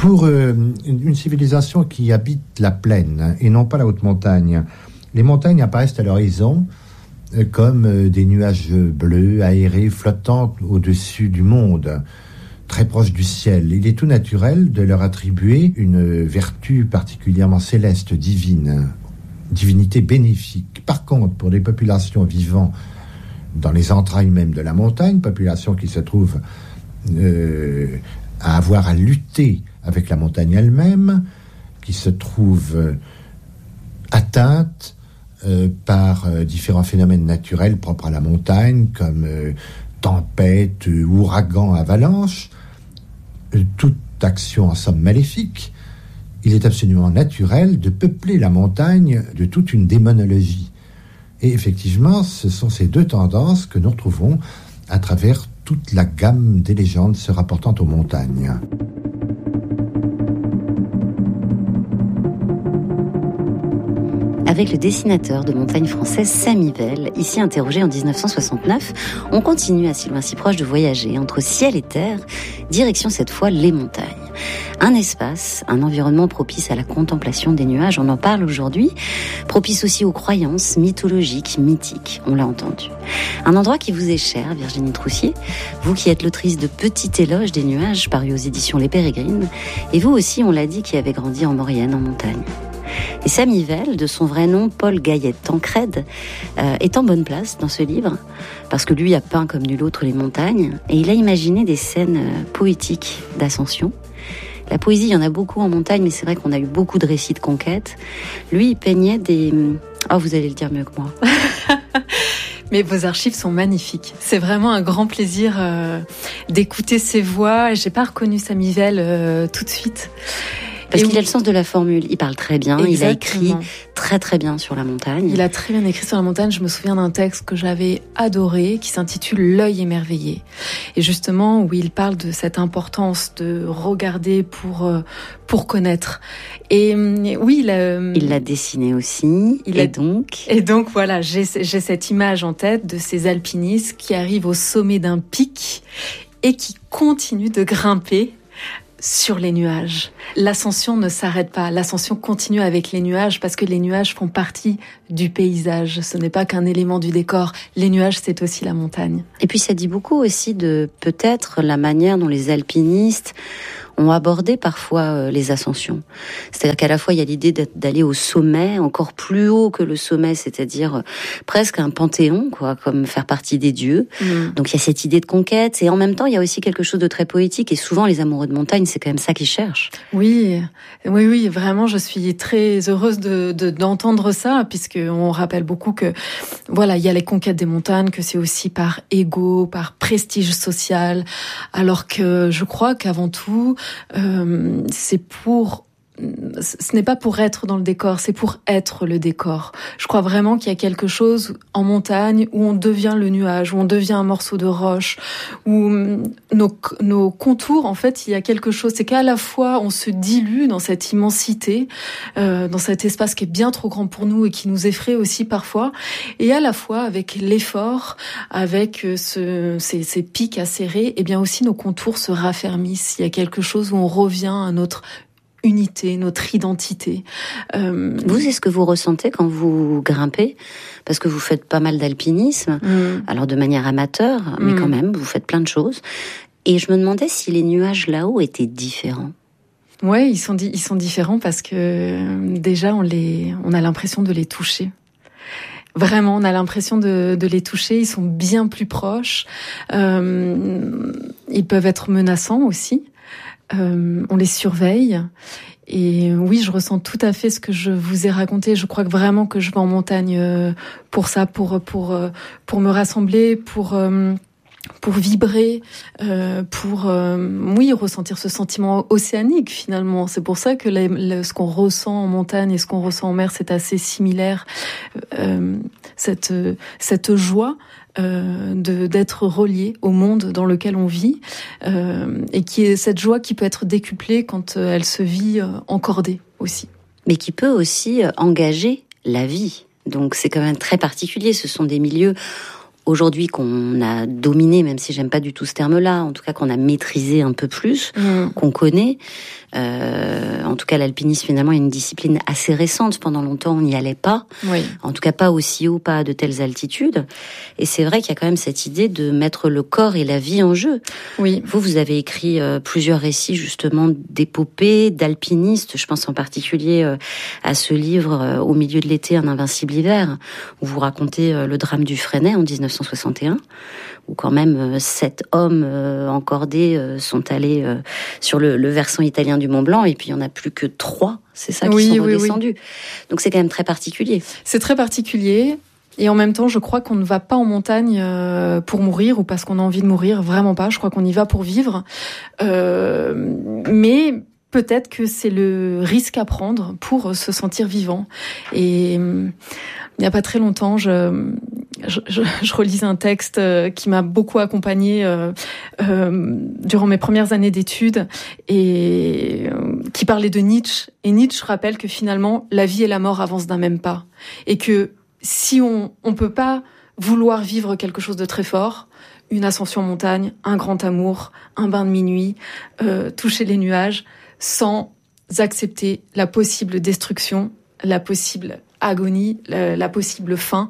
Pour une civilisation qui habite la plaine et non pas la haute montagne, les montagnes apparaissent à l'horizon comme des nuages bleus, aérés, flottant au-dessus du monde, très proches du ciel. Il est tout naturel de leur attribuer une vertu particulièrement céleste, divine, divinité bénéfique. Par contre, pour les populations vivant dans les entrailles même de la montagne, populations qui se trouvent à avoir à lutter avec la montagne elle-même, qui se trouvent atteintes par différents phénomènes naturels propres à la montagne, comme tempêtes, ouragans, avalanches, toute action en somme maléfique, il est absolument naturel de peupler la montagne de toute une démonologie. Et effectivement, ce sont ces deux tendances que nous retrouvons à travers toute la gamme des légendes se rapportant aux montagnes. Avec le dessinateur de montagne française Samy Vell, ici interrogé en 1969, on continue à si loin si proche de voyager entre ciel et terre, direction cette fois les montagnes. Un espace, un environnement propice à la contemplation des nuages, on en parle aujourd'hui, propice aussi aux croyances mythologiques, mythiques, on l'a entendu. Un endroit qui vous est cher, Virginie Troussier, vous qui êtes l'autrice de Petit éloge des nuages, paru aux éditions Les Pérégrines, et vous aussi, on l'a dit, qui avez grandi en Maurienne, en montagne. Et Samy Vell, de son vrai nom Paul Gaillette Tancrède, est en bonne place dans ce livre, parce que lui a peint comme nul autre les montagnes, et il a imaginé des scènes poétiques d'ascension. La poésie, il y en a beaucoup en montagne, mais c'est vrai qu'on a eu beaucoup de récits de conquête. Lui, il peignait des... Oh, vous allez le dire mieux que moi. Mais vos archives sont magnifiques. C'est vraiment un grand plaisir d'écouter ses voix. J'ai pas reconnu Samy Vell tout de suite. Parce qu'il a le sens de la formule, il parle très bien, Exactement. Il a écrit très très bien sur la montagne. Il a très bien écrit sur la montagne, je me souviens d'un texte que j'avais adoré, qui s'intitule L'œil émerveillé. Et justement, où il parle de cette importance de regarder pour connaître. Et oui, il l'a dessiné aussi, et donc voilà, j'ai cette image en tête de ces alpinistes qui arrivent au sommet d'un pic et qui continuent de grimper sur les nuages. L'ascension ne s'arrête pas, l'ascension continue avec les nuages parce que les nuages font partie du paysage. Ce n'est pas qu'un élément du décor. Les nuages, c'est aussi la montagne. Et puis ça dit beaucoup aussi de peut-être la manière dont les alpinistes ont abordé parfois les ascensions. C'est-à-dire qu'à la fois il y a l'idée d'aller au sommet, encore plus haut que le sommet, c'est-à-dire presque un panthéon, quoi, comme faire partie des dieux. Donc il y a cette idée de conquête, et en même temps il y a aussi quelque chose de très poétique, et souvent les amoureux de montagne, c'est quand même ça qu'ils cherchent. Oui, vraiment, je suis très heureuse d'entendre ça, puisque on rappelle beaucoup que voilà, il y a les conquêtes des montagnes, que c'est aussi par ego, par prestige social, alors que je crois qu'avant tout ce n'est pas pour être dans le décor, c'est pour être le décor. Je crois vraiment qu'il y a quelque chose en montagne où on devient le nuage, où on devient un morceau de roche, où nos contours, en fait, il y a quelque chose, c'est qu'à la fois on se dilue dans cette immensité, dans cet espace qui est bien trop grand pour nous et qui nous effraie aussi parfois, et à la fois avec l'effort, avec ces pics acérés, et bien aussi nos contours se raffermissent. Il y a quelque chose où on revient à notre unité, notre identité. Vous, c'est ce que vous ressentez quand vous grimpez, parce que vous faites pas mal d'alpinisme, alors de manière amateur, mais quand même, vous faites plein de choses. Et je me demandais si les nuages là-haut étaient différents. Ouais, ils sont différents parce que déjà on a l'impression de les toucher. Vraiment, on a l'impression de les toucher. Ils sont bien plus proches. Ils peuvent être menaçants aussi. On les surveille. Et oui, je ressens tout à fait ce que je vous ai raconté. Je crois que vraiment que je vais en montagne pour ça, pour me rassembler, pour vibrer, ressentir ce sentiment océanique finalement. C'est pour ça que ce qu'on ressent en montagne et ce qu'on ressent en mer, c'est assez similaire. Cette joie d'être relié au monde dans lequel on vit, et qui est cette joie qui peut être décuplée quand elle se vit en cordée aussi. Mais qui peut aussi engager la vie. Donc c'est quand même très particulier. Ce sont des milieux aujourd'hui qu'on a dominé, même si j'aime pas du tout ce terme-là, en tout cas qu'on a maîtrisé un peu plus, qu'on connaît. En tout cas, l'alpinisme finalement est une discipline assez récente. Pendant longtemps, on n'y allait pas. Oui. En tout cas, pas aussi haut, pas à de telles altitudes. Et c'est vrai qu'il y a quand même cette idée de mettre le corps et la vie en jeu. Oui. Vous avez écrit plusieurs récits justement d'épopées, d'alpinistes. Je pense en particulier à ce livre Au milieu de l'été, un invincible hiver, où vous racontez le drame du Fresnay en 1961, où quand même 7 hommes encordés sont allés sur le versant italien du Mont Blanc, et puis il n'y en a plus que 3, c'est ça, qui sont redescendus. Oui. Donc c'est quand même très particulier. C'est très particulier. Et en même temps, je crois qu'on ne va pas en montagne pour mourir ou parce qu'on a envie de mourir, vraiment pas. Je crois qu'on y va pour vivre. Mais peut-être que c'est le risque à prendre pour se sentir vivant. Et il n'y a pas très longtemps, je relisais un texte qui m'a beaucoup accompagnée durant mes premières années d'études et qui parlait de Nietzsche. Et Nietzsche rappelle que finalement, la vie et la mort avancent d'un même pas. Et que si on peut pas vouloir vivre quelque chose de très fort, une ascension en montagne, un grand amour, un bain de minuit, toucher les nuages, sans accepter la possible destruction, la possible agonie, la possible fin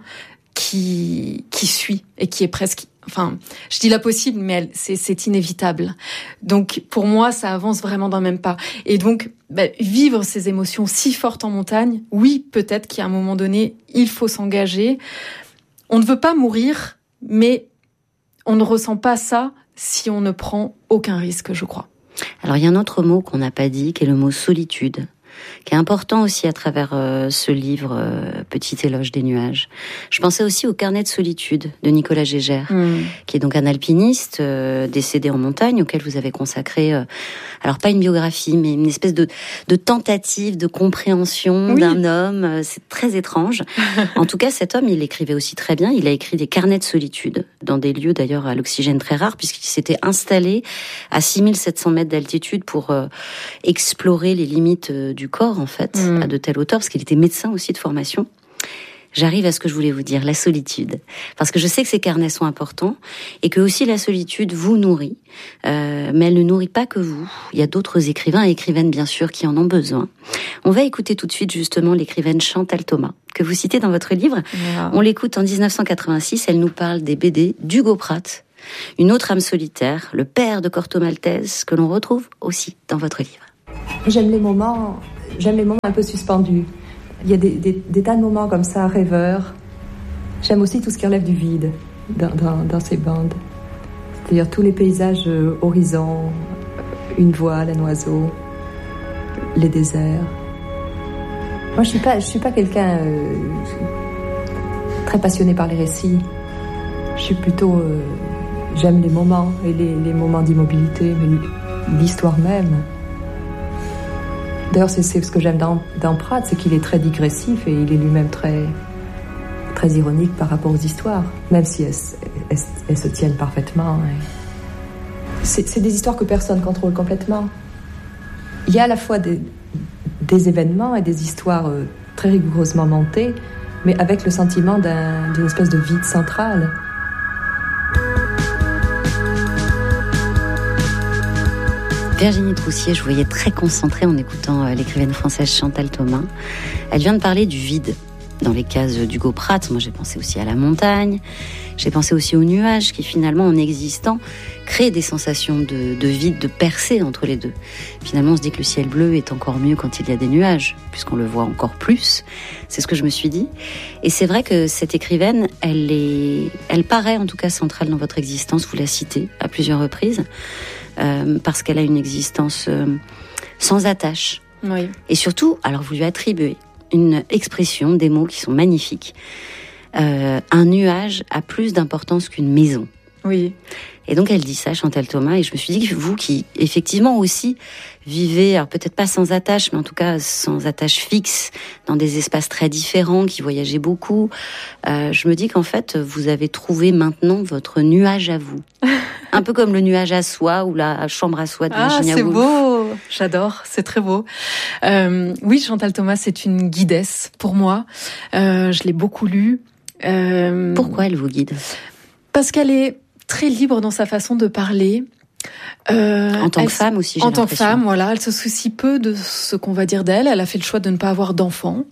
qui suit et qui est presque... Enfin, je dis la possible, mais c'est inévitable. Donc, pour moi, ça avance vraiment d'un même pas. Et donc, vivre ces émotions si fortes en montagne, oui, peut-être qu'à un moment donné, il faut s'engager. On ne veut pas mourir, mais on ne ressent pas ça si on ne prend aucun risque, je crois. Alors, il y a un autre mot qu'on n'a pas dit, qui est le mot solitude, qui est important aussi à travers ce livre Petit éloge des nuages. Je pensais aussi au Carnet de solitude de Nicolas Gégère, qui est donc un alpiniste décédé en montagne, auquel vous avez consacré, alors pas une biographie, mais une espèce de tentative de compréhension d'un homme. C'est très étrange. En tout cas, cet homme, il écrivait aussi très bien. Il a écrit des carnets de solitude, dans des lieux d'ailleurs à l'oxygène très rare, puisqu'il s'était installé à 6700 mètres d'altitude pour explorer les limites du corps, en fait, à de telle hauteur, parce qu'il était médecin aussi de formation. J'arrive à ce que je voulais vous dire, la solitude. Parce que je sais que ces carnets sont importants, et que aussi la solitude vous nourrit, mais elle ne nourrit pas que vous. Il y a d'autres écrivains et écrivaines, bien sûr, qui en ont besoin. On va écouter tout de suite, justement, l'écrivaine Chantal Thomas, que vous citez dans votre livre. Wow. On l'écoute en 1986, elle nous parle des BD d'Hugo Pratt, une autre âme solitaire, le père de Corto Maltese, que l'on retrouve aussi dans votre livre. J'aime les moments un peu suspendus. Il y a des tas de moments comme ça, rêveurs. J'aime aussi tout ce qui relève du vide dans ces bandes. C'est-à-dire tous les paysages horizon, une voile, un oiseau, les déserts. Moi, je suis pas quelqu'un très passionné par les récits. Je suis plutôt... j'aime les moments et les moments d'immobilité, mais l'histoire même. D'ailleurs, c'est ce que j'aime dans Pratt, c'est qu'il est très digressif et il est lui-même très, très ironique par rapport aux histoires, même si elles se tiennent parfaitement. C'est des histoires que personne ne contrôle complètement. Il y a à la fois des événements et des histoires très rigoureusement montées, mais avec le sentiment d'une espèce de vide central. Virginie Troussier, je vous voyais très concentrée en écoutant l'écrivaine française Chantal Thomas. Elle vient de parler du vide dans les cases d'Hugo Pratt. Moi, j'ai pensé aussi à la montagne. J'ai pensé aussi aux nuages qui, finalement, en existant, créent des sensations de vide, de percée entre les deux. Finalement, on se dit que le ciel bleu est encore mieux quand il y a des nuages, puisqu'on le voit encore plus. C'est ce que je me suis dit. Et c'est vrai que cette écrivaine, elle paraît en tout cas centrale dans votre existence. Vous la citez à plusieurs reprises. Parce qu'elle a une existence sans attache. Oui. Et surtout, alors vous lui attribuez une expression, des mots qui sont magnifiques. Un nuage a plus d'importance qu'une maison. Oui. Et donc elle dit ça, Chantal Thomas, et je me suis dit que vous qui, effectivement aussi, vivez, alors peut-être pas sans attache, mais en tout cas sans attache fixe, dans des espaces très différents, qui voyagez beaucoup, je me dis qu'en fait, vous avez trouvé maintenant votre nuage à vous. Un peu comme le nuage à soie ou la chambre à soie de Virginia Woolf. Ah, c'est beau. J'adore, c'est très beau. Oui, Chantal Thomas, c'est une guidesse pour moi. Je l'ai beaucoup lue. Pourquoi elle vous guide ? Parce qu'elle est très libre dans sa façon de parler. En tant que femme aussi, j'ai En l'impression. tant que femme, voilà, elle se soucie peu de ce qu'on va dire d'elle. Elle a fait le choix de ne pas avoir d'enfants.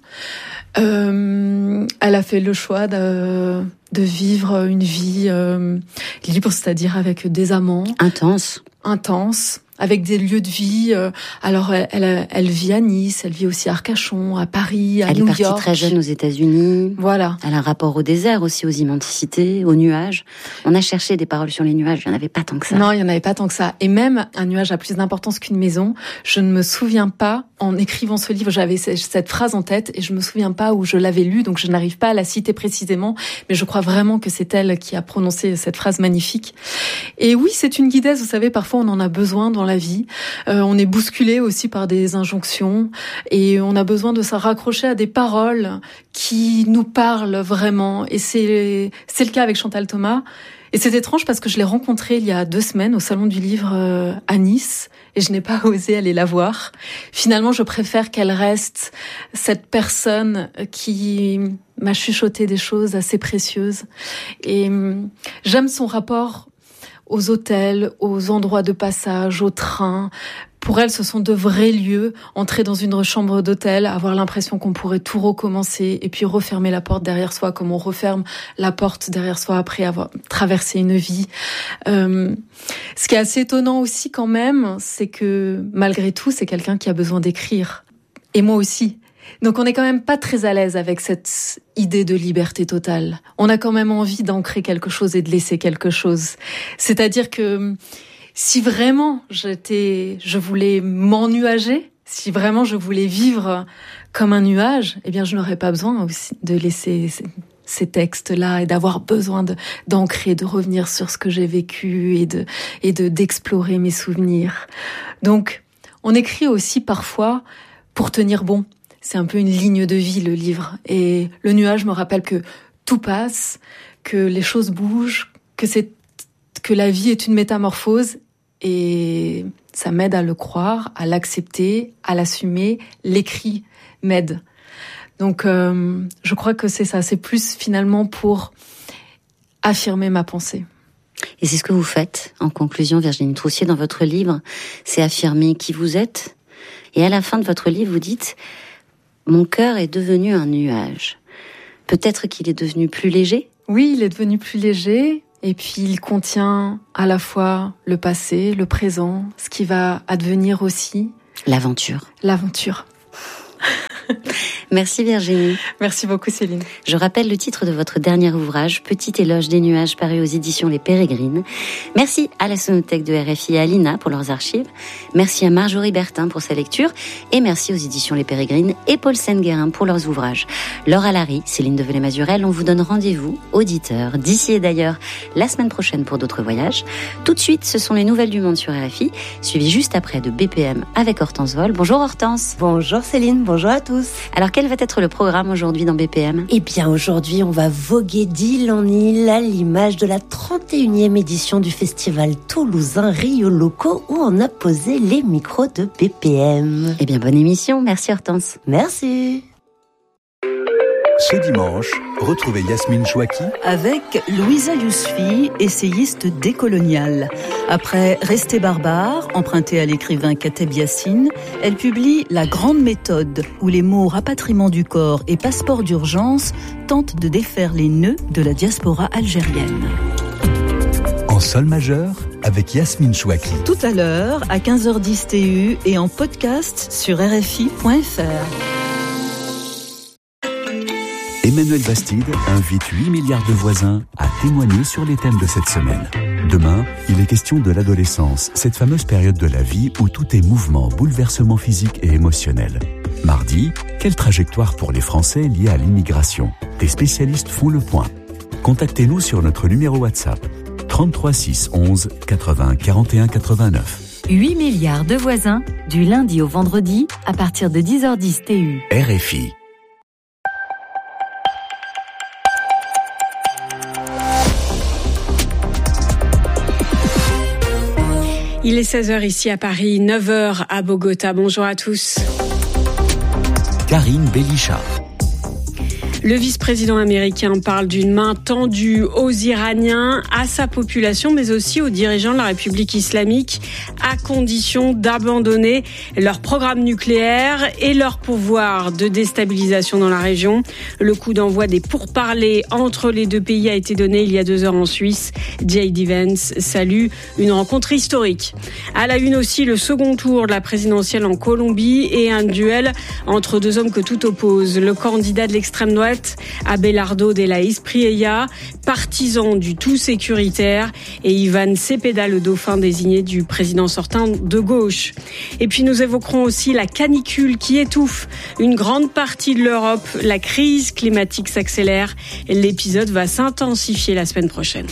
Elle a fait le choix de vivre une vie libre, c'est-à-dire avec des amants. Intense, avec des lieux de vie. Alors, elle vit à Nice, elle vit aussi à Arcachon, à Paris, à New York. Elle est partie très jeune aux États-Unis. Voilà. Elle a un rapport au désert aussi, aux immensité, aux nuages. On a cherché des paroles sur les nuages, il n'y en avait pas tant que ça. Non, il n'y en avait pas tant que ça. Et même un nuage a plus d'importance qu'une maison. Je ne me souviens pas, en écrivant ce livre, j'avais cette phrase en tête et je me souviens pas où je l'avais lue, donc je n'arrive pas à la citer précisément, mais je crois vraiment que c'est elle qui a prononcé cette phrase magnifique. Et oui, c'est une guidesse, vous savez, parfois on en a besoin dans la vie. On est bousculé aussi par des injonctions et on a besoin de se raccrocher à des paroles qui nous parlent vraiment. Et c'est le cas avec Chantal Thomas. Et c'est étrange parce que je l'ai rencontrée il y a 2 semaines au Salon du Livre à Nice et je n'ai pas osé aller la voir. Finalement, je préfère qu'elle reste cette personne qui m'a chuchoté des choses assez précieuses. Et j'aime son rapport aux hôtels, aux endroits de passage, aux trains. Pour elle, ce sont de vrais lieux. Entrer dans une chambre d'hôtel, avoir l'impression qu'on pourrait tout recommencer et puis refermer la porte derrière soi comme on referme la porte derrière soi après avoir traversé une vie. Ce qui est assez étonnant aussi quand même, c'est que malgré tout, c'est quelqu'un qui a besoin d'écrire. Et moi aussi. Donc on n'est quand même pas très à l'aise avec cette idée de liberté totale. On a quand même envie d'ancrer quelque chose et de laisser quelque chose. C'est-à-dire que si vraiment je voulais m'ennuager, si vraiment je voulais vivre comme un nuage, eh bien je n'aurais pas besoin aussi de laisser ces textes-là et d'avoir besoin d'ancrer, de revenir sur ce que j'ai vécu et d'explorer mes souvenirs. Donc on écrit aussi parfois pour tenir bon. C'est un peu une ligne de vie, le livre. Et le nuage me rappelle que tout passe, que les choses bougent, que la vie est une métamorphose. Et ça m'aide à le croire, à l'accepter, à l'assumer. L'écrit m'aide. Donc, je crois que c'est ça. C'est plus finalement pour affirmer ma pensée. Et c'est ce que vous faites, en conclusion, Virginie Troussier, dans votre livre. C'est affirmer qui vous êtes. Et à la fin de votre livre, vous dites... Mon cœur est devenu un nuage. Peut-être qu'il est devenu plus léger ? Oui, il est devenu plus léger. Et puis, il contient à la fois le passé, le présent, ce qui va advenir aussi. L'aventure. Merci Virginie. Merci beaucoup Céline. Je rappelle le titre de votre dernier ouvrage, Petit éloge des nuages, paru aux éditions Les Pérégrines. Merci à la Sonothèque de RFI et à l'INA pour leurs archives. Merci à Marjorie Bertin pour sa lecture. Et merci aux éditions Les Pérégrines et Paul Sen-Guérin pour leurs ouvrages. Laura Larry, Céline Develay-Mazurel, on vous donne rendez-vous, auditeurs, d'ici et d'ailleurs, la semaine prochaine pour d'autres voyages. Tout de suite, ce sont les nouvelles du monde sur RFI, suivies juste après de BPM avec Hortense Vol. Bonjour Hortense. Bonjour Céline, bonjour à tous. Alors quel va être le programme aujourd'hui dans BPM ? Eh bien aujourd'hui on va voguer d'île en île à l'image de la 31e édition du festival toulousain Rio Loco où on a posé les micros de BPM. Eh bien bonne émission, merci Hortense. Merci. Ce dimanche, retrouvez Yasmine Chouaki avec Louisa Yousfi, essayiste décoloniale. Après Rester barbare, empruntée à l'écrivain Kateb Yassine, elle publie La Grande Méthode, où les mots rapatriement du corps et passeport d'urgence tentent de défaire les nœuds de la diaspora algérienne. En sol majeur, avec Yasmine Chouaki. Tout à l'heure, à 15h10 TU et en podcast sur RFI.fr. Emmanuel Bastide invite 8 milliards de voisins à témoigner sur les thèmes de cette semaine. Demain, il est question de l'adolescence, cette fameuse période de la vie où tout est mouvement, bouleversement physique et émotionnel. Mardi, quelle trajectoire pour les Français liés à l'immigration ? Des spécialistes font le point. Contactez-nous sur notre numéro WhatsApp 33 6 11 80 41 89. 8 milliards de voisins, du lundi au vendredi, à partir de 10h10 TU. RFI. Il est 16h ici à Paris, 9h à Bogota. Bonjour à tous. Karine Bélicha. Le vice-président américain parle d'une main tendue aux Iraniens, à sa population, mais aussi aux dirigeants de la République islamique, à condition d'abandonner leur programme nucléaire et leur pouvoir de déstabilisation dans la région. Le coup d'envoi des pourparlers entre les deux pays a été donné il y a 2 heures en Suisse. J.D. Vance salue une rencontre historique. À la une aussi, le second tour de la présidentielle en Colombie et un duel entre 2 hommes que tout oppose. Le candidat de l'extrême droite, Abelardo de la Espriella, partisan du tout sécuritaire, et Iván Cepeda, le dauphin désigné du président sortant de gauche. Et puis nous évoquerons aussi la canicule qui étouffe une grande partie de l'Europe. La crise climatique s'accélère et l'épisode va s'intensifier la semaine prochaine.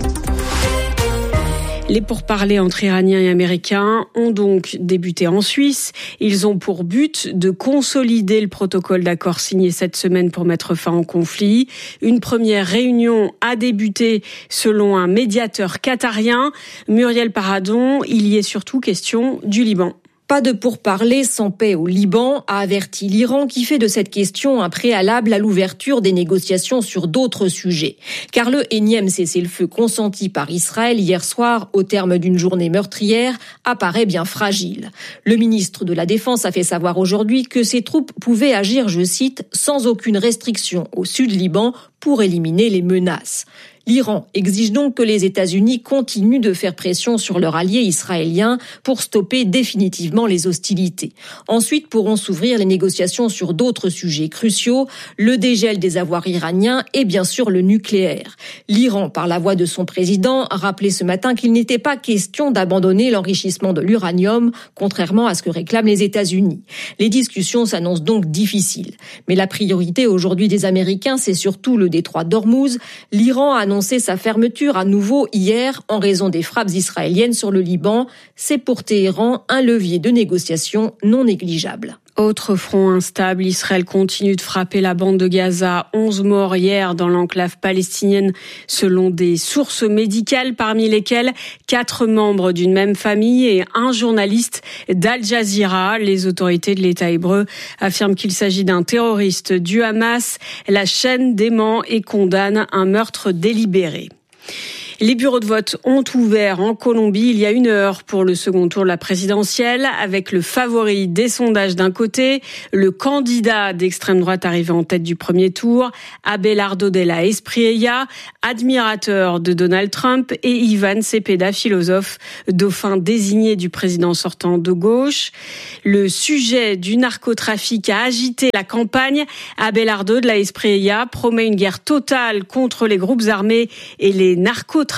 Les pourparlers entre Iraniens et Américains ont donc débuté en Suisse. Ils ont pour but de consolider le protocole d'accord signé cette semaine pour mettre fin au conflit. Une première réunion a débuté selon un médiateur qatarien. Muriel Paradon, il y est surtout question du Liban. Pas de pourparlers sans paix au Liban, a averti l'Iran qui fait de cette question un préalable à l'ouverture des négociations sur d'autres sujets. Car le énième cessez-le-feu consenti par Israël hier soir au terme d'une journée meurtrière apparaît bien fragile. Le ministre de la Défense a fait savoir aujourd'hui que ses troupes pouvaient agir, je cite, sans aucune restriction au sud Liban pour éliminer les menaces. L'Iran exige donc que les États-Unis continuent de faire pression sur leur allié israélien pour stopper définitivement les hostilités. Ensuite pourront s'ouvrir les négociations sur d'autres sujets cruciaux, le dégel des avoirs iraniens et bien sûr le nucléaire. L'Iran, par la voix de son président, a rappelé ce matin qu'il n'était pas question d'abandonner l'enrichissement de l'uranium, contrairement à ce que réclament les États-Unis. Les discussions s'annoncent donc difficiles. Mais la priorité aujourd'hui des Américains, c'est surtout le détroit d'Ormuz. L'Iran a annoncé sa fermeture à nouveau hier en raison des frappes israéliennes sur le Liban. C'est pour Téhéran un levier de négociation non négligeable. Autre front instable, Israël continue de frapper la bande de Gaza. 11 morts hier dans l'enclave palestinienne selon des sources médicales, parmi lesquelles 4 membres d'une même famille et un journaliste d'Al Jazeera. Les autorités de l'État hébreu affirment qu'il s'agit d'un terroriste du Hamas. La chaîne dément et condamne un meurtre délibéré. Les bureaux de vote ont ouvert en Colombie il y a 1 heure pour le second tour de la présidentielle, avec le favori des sondages d'un côté, le candidat d'extrême droite arrivé en tête du premier tour, Abelardo de la Espriella, admirateur de Donald Trump, et Iván Cepeda, philosophe, dauphin désigné du président sortant de gauche. Le sujet du narcotrafic a agité la campagne. Abelardo de la Espriella promet une guerre totale contre les groupes armés et les narcotrafiquants.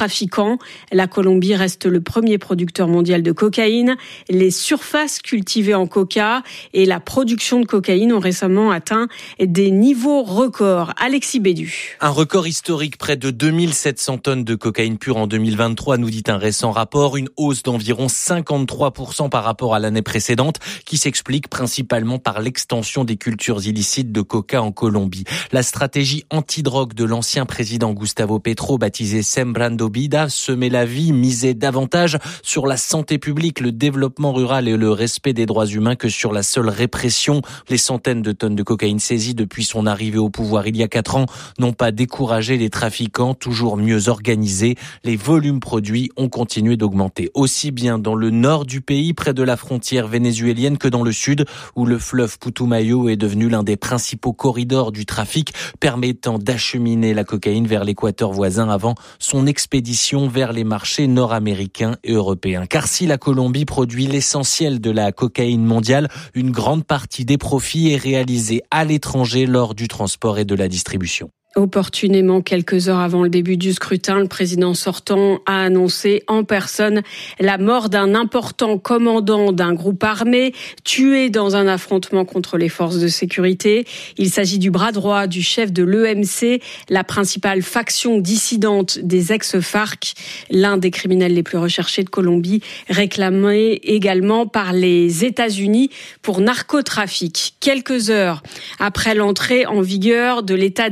La Colombie reste le premier producteur mondial de cocaïne. Les surfaces cultivées en coca et la production de cocaïne ont récemment atteint des niveaux records. Alexis Bédu. Un record historique, près de 2700 tonnes de cocaïne pure en 2023, nous dit un récent rapport. Une hausse d'environ 53% par rapport à l'année précédente, qui s'explique principalement par l'extension des cultures illicites de coca en Colombie. La stratégie antidrogue de l'ancien président Gustavo Petro, baptisée Sembrando Vida, semer la vie, miser davantage sur la santé publique, le développement rural et le respect des droits humains que sur la seule répression. Les centaines de tonnes de cocaïne saisies depuis son arrivée au pouvoir il y a 4 ans n'ont pas découragé les trafiquants, toujours mieux organisés. Les volumes produits ont continué d'augmenter, aussi bien dans le nord du pays, près de la frontière vénézuélienne, que dans le sud, où le fleuve Putumayo est devenu l'un des principaux corridors du trafic, permettant d'acheminer la cocaïne vers l'équateur voisin avant son expédition vers les marchés nord-américains et européens. Car si la Colombie produit l'essentiel de la cocaïne mondiale, une grande partie des profits est réalisée à l'étranger lors du transport et de la distribution. Opportunément, quelques heures avant le début du scrutin, le président sortant a annoncé en personne la mort d'un important commandant d'un groupe armé tué dans un affrontement contre les forces de sécurité. Il s'agit du bras droit du chef de l'EMC, la principale faction dissidente des ex-FARC, l'un des criminels les plus recherchés de Colombie, réclamé également par les États-Unis pour narcotrafic. Quelques heures après l'entrée en vigueur de l'état d'exception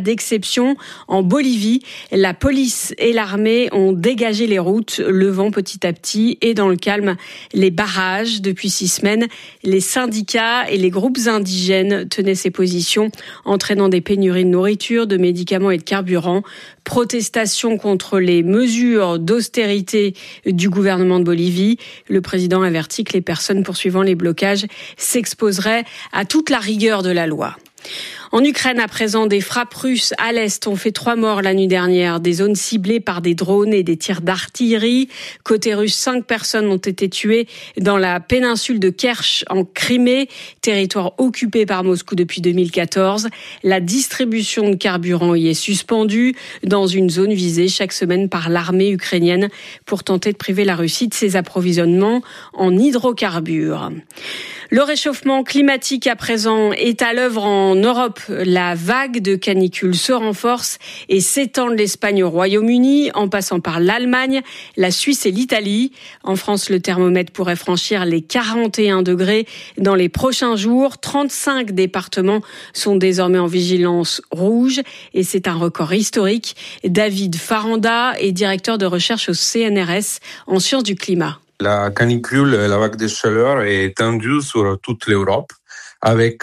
exception. En Bolivie, la police et l'armée ont dégagé les routes, levant petit à petit et dans le calme les barrages. Depuis 6 semaines, les syndicats et les groupes indigènes tenaient ces positions, entraînant des pénuries de nourriture, de médicaments et de carburant. Protestation contre les mesures d'austérité du gouvernement de Bolivie. Le président avertit que les personnes poursuivant les blocages s'exposeraient à toute la rigueur de la loi. En Ukraine, à présent, des frappes russes à l'est ont fait 3 morts la nuit dernière. Des zones ciblées par des drones et des tirs d'artillerie. Côté russe, 5 personnes ont été tuées dans la péninsule de Kerch, en Crimée, territoire occupé par Moscou depuis 2014. La distribution de carburant y est suspendue dans une zone visée chaque semaine par l'armée ukrainienne pour tenter de priver la Russie de ses approvisionnements en hydrocarbures. Le réchauffement climatique à présent est à l'œuvre en Europe. La vague de canicule se renforce et s'étend de l'Espagne au Royaume-Uni, en passant par l'Allemagne, la Suisse et l'Italie. En France, le thermomètre pourrait franchir les 41 degrés dans les prochains jours. 35 départements sont désormais en vigilance rouge et c'est un record historique. David Faranda est directeur de recherche au CNRS en sciences du climat. La canicule, la vague de chaleur est étendue sur toute l'Europe, avec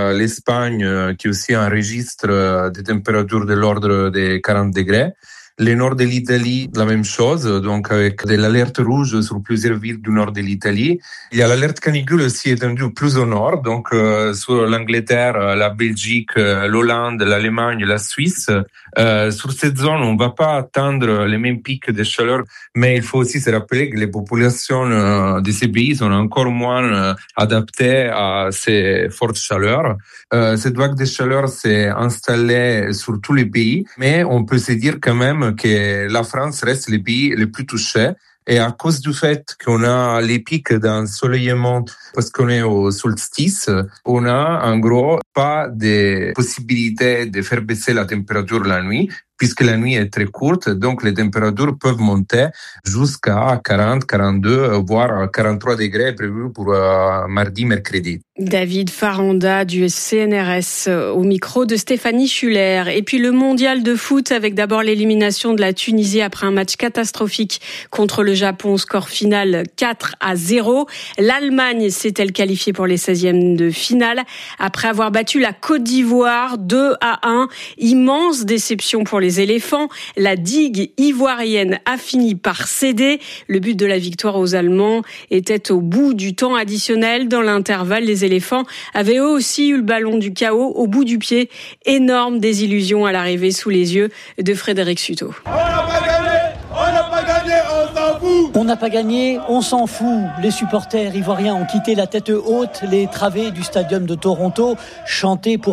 l'Espagne qui aussi enregistre des températures de l'ordre des 40 degrés. Le nord de l'Italie, la même chose, donc avec de l'alerte rouge sur plusieurs villes du nord de l'Italie. Il y a l'alerte canicule aussi étendue plus au nord, donc sur l'Angleterre, la Belgique, l'Hollande, l'Allemagne, la Suisse. Sur cette zone, on ne va pas atteindre les mêmes pics de chaleur, mais il faut aussi se rappeler que les populations de ces pays sont encore moins adaptées à ces fortes chaleurs. Cette vague de chaleur s'est installée sur tous les pays, mais on peut se dire quand même que la France reste le pays le plus touché. Et à cause du fait qu'on a les pics d'ensoleillement, parce qu'on est au solstice, on a en gros pas de possibilité de faire baisser la température la nuit, puisque la nuit est très courte, donc les températures peuvent monter jusqu'à 40, 42, voire 43 degrés prévus pour mardi, mercredi. David Faranda du CNRS au micro de Stéphanie Schuller. Et puis le mondial de foot avec d'abord l'élimination de la Tunisie après un match catastrophique contre le Japon, score final 4-0. L'Allemagne s'est-elle qualifiée pour les 16e de finale après avoir battu la Côte d'Ivoire 2-1. Immense déception pour les éléphants. La digue ivoirienne a fini par céder. Le but de la victoire aux Allemands était au bout du temps additionnel. Dans l'intervalle, les éléphants avaient eux aussi eu le ballon du chaos au bout du pied. Énorme désillusion à l'arrivée sous les yeux de Frédéric Suto. On n'a pas gagné, on s'en fout. Les supporters ivoiriens ont quitté la tête haute les travées du stadium de Toronto, chanté pour